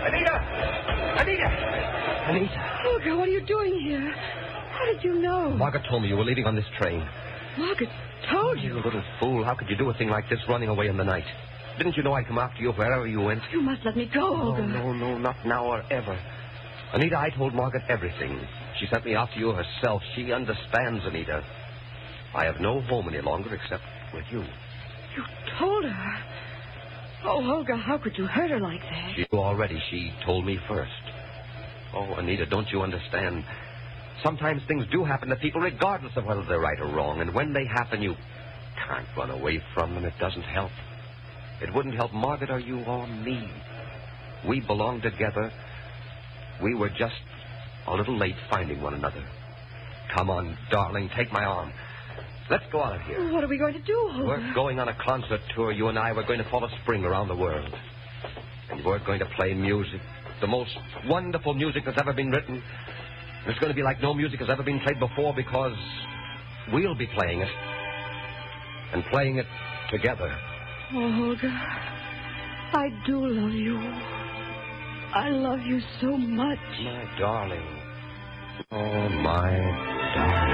Anita! Olga, what are you doing here? How did you know? Margaret told me you were leaving on this train. Margaret told You you? little fool. How could you do a thing like this running away in the night? Didn't you know I'd come after you wherever you went? You must let me go, Olga. No, not now or ever. Anita, I told Margaret everything. She sent me after you herself. She understands, Anita. I have no home any longer except with you. You told her? Oh, Olga, how could you hurt her like that? She knew already. She told me first. Oh, Anita, don't you understand? Sometimes things do happen to people regardless of whether they're right or wrong. And when they happen, you can't run away from them. It doesn't help. It wouldn't help Margaret or you or me. We belong together. We were just a little late finding one another. Come on, darling, take my arm. Let's go out of here. What are we going to do, Olga? We're going on a concert tour, you and I. We're going to follow spring around the world. And we're going to play music, the most wonderful music that's ever been written. It's going to be like no music has ever been played before because we'll be playing it. And playing it together. Oh, Olga, I do love you. I love you so much. My darling. Oh, my darling.